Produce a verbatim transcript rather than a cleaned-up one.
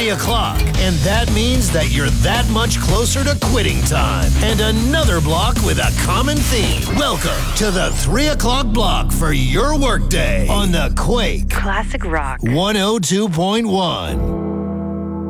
three o'clock, and that means that you're that much closer to quitting time. And another block with a common theme. Welcome to the three o'clock block for your workday on the Quake Classic Rock one oh two point one.